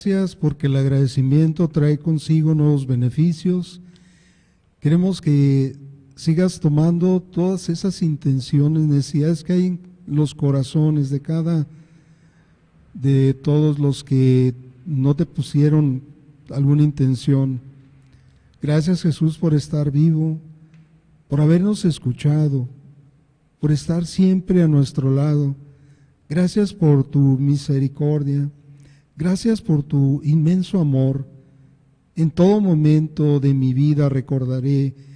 Gracias porque el agradecimiento trae consigo nuevos beneficios. Queremos que sigas tomando todas esas intenciones, necesidades que hay en los corazones de todos los que no te pusieron alguna intención. Gracias, Jesús, por estar vivo, por habernos escuchado, por estar siempre a nuestro lado. Gracias por tu misericordia. Gracias por tu inmenso amor. En todo momento de mi vida recordaré